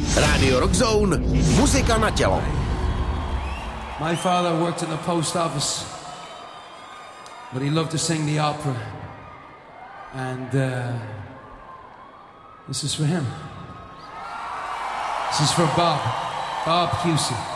Rádio Rock Zone, muzika na tělo. My father worked in the post office, but he loved to sing the opera. And this is for him. This is for Bob Pusey.